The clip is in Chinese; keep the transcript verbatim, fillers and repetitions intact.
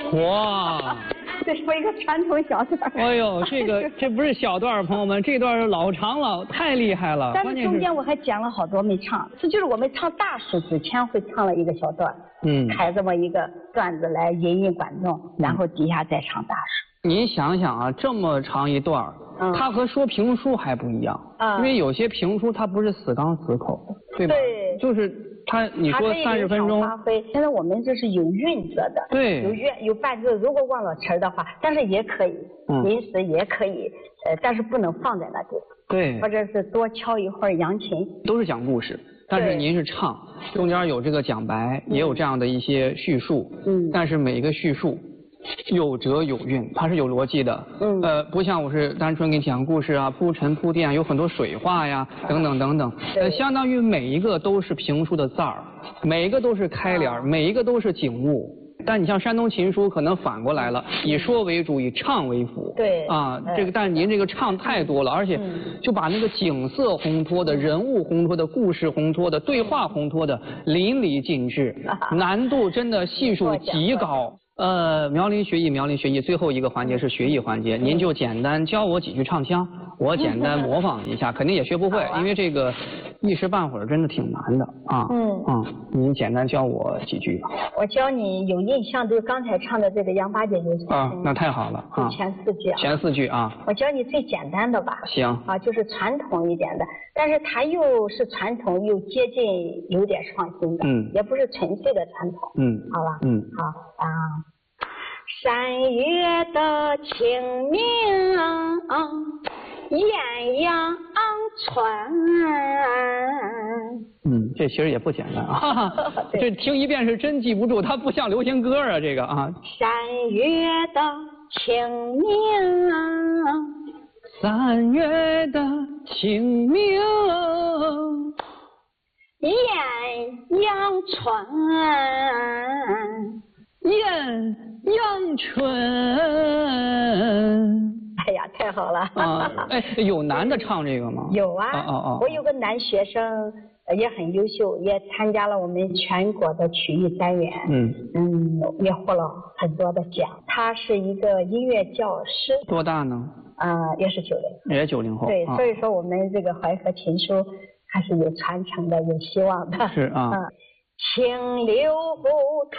哇， 这是我一个传统小段。 哎呦，这个这不是小段，朋友们，这段老长了，太厉害了。 但是中间我还讲了好多没唱，这就是我们唱大事之前会唱了一个小段，嗯，开这么一个段子来引引观众，然后底下再唱大事。 您想想啊，这么长一段，嗯，它和说评书还不一样，啊，因为有些评书它不是死刚死口，对吧？对，就是它，你说三十分钟， 发挥。现在我们这是有韵则的， 对， 有韵有伴奏。如果忘了词儿的话，但是也可以，嗯，临时也可以，呃，但是不能放在那地方， 对， 或者是多敲一会儿扬琴。 都是讲故事，但是您是唱，中间有这个讲白，也有这样的一些叙述，嗯，但是每一个叙述有辙有韵，它是有逻辑的。嗯，呃，不像我是单纯给你讲故事啊，铺陈铺垫，有很多水话呀，等等等等。呃，相当于每一个都是评书的字儿，每一个都是开联，啊，每一个都是景物。但你像山东琴书，可能反过来了，以说为主，以唱为辅。对。啊，这个，但是您这个唱太多了，而且就把那个景色烘托的、人物烘托的、故事烘托的、对话烘托的淋漓尽致，难度真的系数极高。呃，苗林学艺，苗林学艺，最后一个环节是学艺环节，您就简单教我几句唱腔，我简单模仿一下，肯定也学不会，因为这个一时半会儿真的挺难的啊。嗯嗯，您简单教我几句吧。 我教你有印象，就是刚才唱的这个杨八姐就是啊，那太好了啊。 前四句啊。 前四句啊。 我教你最简单的吧。 行。 啊，就是传统一点的，但是它又是传统又接近有点创新的，嗯，也不是纯粹的传统，嗯，好吧，嗯，好啊。三月的清明，艳阳春。 嗯，这其实也不简单啊。这听一遍是真记不住，它不像流行歌啊，这个啊。 三月的清明， 三月的清明， 艳阳春。 艳阳春。 哎呀，太好了！ 啊，哎，有男的唱这个吗？ 有啊，哦哦，我有个男学生也很优秀，也参加了我们全国的曲艺单元，嗯嗯，也获了很多的奖。他是一个音乐教师。 多大呢？ 啊、呃，也是九零。 也九零后。 对，啊，所以说我们这个淮河琴书还是有传承的，有希望的。 是啊。嗯， 清流不